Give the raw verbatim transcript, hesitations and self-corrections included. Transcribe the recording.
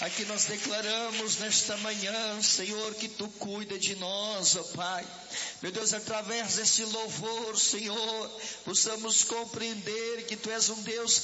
Aqui nós declaramos nesta manhã, Senhor, que Tu cuida de nós, ó Pai. Meu Deus, através desse louvor, Senhor, possamos compreender que Tu és um Deus